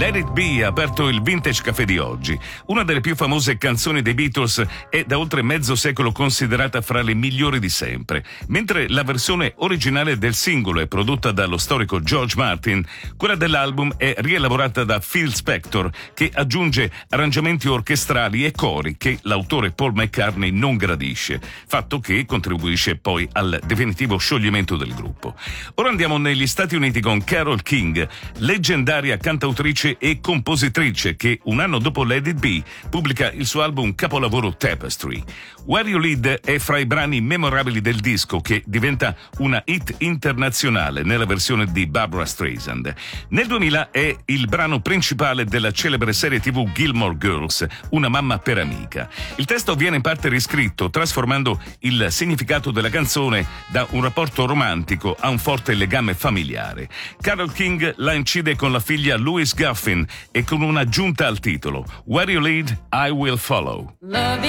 Let It Be ha aperto il Vintage Café di oggi. Una delle più famose canzoni dei Beatles è da oltre mezzo secolo considerata fra le migliori di sempre, mentre la versione originale del singolo è prodotta dallo storico George Martin, quella dell'album è rielaborata da Phil Spector, che aggiunge arrangiamenti orchestrali e cori che l'autore Paul McCartney non gradisce, fatto che contribuisce poi al definitivo scioglimento del gruppo. Ora andiamo negli Stati Uniti con Carole King, leggendaria cantautrice e compositrice che un anno dopo Let It Be pubblica il suo album capolavoro Tapestry. Where You Lead è fra i brani memorabili del disco, che diventa una hit internazionale nella versione di Barbra Streisand. Nel 2000 è il brano principale della celebre serie TV Gilmore Girls, Una mamma per amica. Il testo viene in parte riscritto, trasformando il significato della canzone da un rapporto romantico a un forte legame familiare. Carole King la incide con la figlia Louise Guffin e con un'aggiunta al titolo: Where You Lead, I Will Follow.